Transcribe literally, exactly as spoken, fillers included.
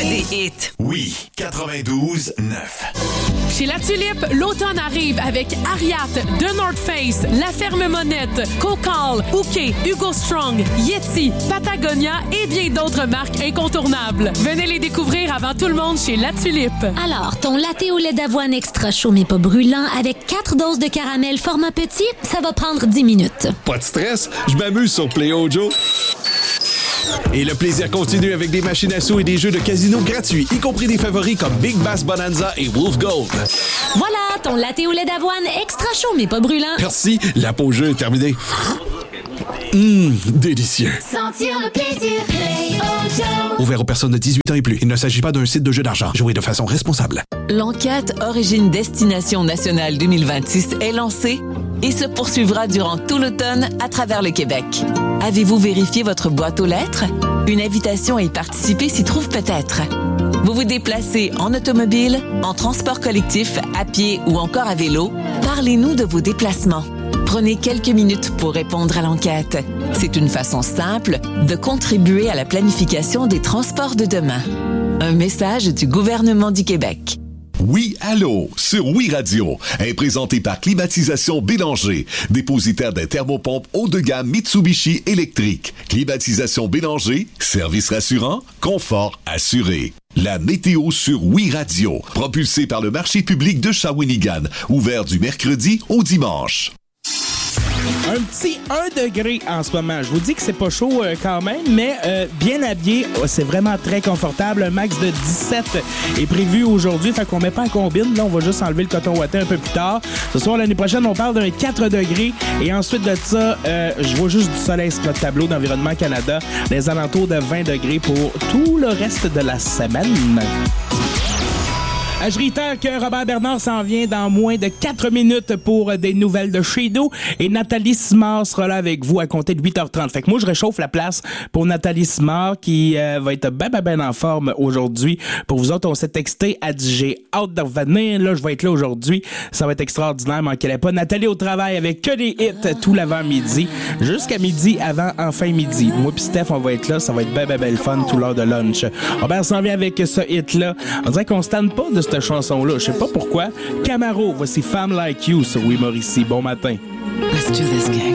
des hits. Oui, quatre-vingt-douze neuf. Chez La Tulipe, l'automne arrive avec Ariat, The North Face, La Ferme Monette, Cocal, Ouké, Hugo Strong, Yeti, Patagonia et bien d'autres marques incontournables. Venez les découvrir avant tout le monde chez La Tulipe. Alors, ton latte au lait d'avoine extra chaud mais pas brûlant avec quatre doses de caramel format petit, ça va prendre dix minutes. Pas de stress, je m'amuse sur Play Ojo. Et le plaisir continue avec des machines à sous et des jeux de casino gratuits, y compris des favoris comme Big Bass Bonanza et Wolf Gold. Voilà, ton latte au lait d'avoine extra chaud mais pas brûlant. Merci, la pause jeu est terminée. Hum, délicieux. Sentir le plaisir, Play Ojo. Ouvert aux personnes de dix-huit ans et plus. Il ne s'agit pas d'un site de jeu d'argent. Jouez de façon responsable. L'enquête Origine Destination Nationale deux mille vingt-six est lancée et se poursuivra durant tout l'automne à travers le Québec. Avez-vous vérifié votre boîte aux lettres? Une invitation à y participer s'y trouve peut-être. Vous vous déplacez en automobile, en transport collectif, à pied ou encore à vélo? Parlez-nous de vos déplacements. Prenez quelques minutes pour répondre à l'enquête. C'est une façon simple de contribuer à la planification des transports de demain. Un message du gouvernement du Québec. Oui, allô, sur Oui Radio, est présenté par Climatisation Bélanger, dépositaire des thermopompes haut de gamme Mitsubishi électrique. Climatisation Bélanger, service rassurant, confort assuré. La météo sur Oui Radio, propulsée par le marché public de Shawinigan, ouvert du mercredi au dimanche. Un petit un degré en ce moment. Je vous dis que c'est pas chaud euh, quand même, mais euh, bien habillé, c'est vraiment très confortable. Un max de dix-sept est prévu aujourd'hui, fait qu'on met pas en combine. Là, on va juste enlever le coton ouaté un peu plus tard. Ce soir, l'année prochaine, on parle d'un quatre degrés. Et ensuite de ça, euh, je vois juste du soleil sur notre tableau d'Environnement Canada. Les alentours de vingt degrés pour tout le reste de la semaine. Je réitère que Robert Bernard s'en vient dans moins de quatre minutes pour des nouvelles de chez nous et Nathalie Simard sera là avec vous à compter de huit heures trente. Fait que moi, je réchauffe la place pour Nathalie Simard qui euh, va être ben ben ben en forme aujourd'hui. Pour vous autres, on s'est texté, a dit j'ai hâte de revenir. Là, je vais être là aujourd'hui. Ça va être extraordinaire, manquez pas. Nathalie au travail avec que des hits tout l'avant-midi jusqu'à midi avant enfin midi. Moi pis Steph, on va être là. Ça va être ben ben ben le fun tout l'heure de lunch. Robert s'en vient avec ce hit-là. On dirait qu'on se tanne pas de cette chanson-là. Je sais pas pourquoi. Camaro, voici Femme Like You sur Oui Mauricie. Bon matin. Let's do this, gang.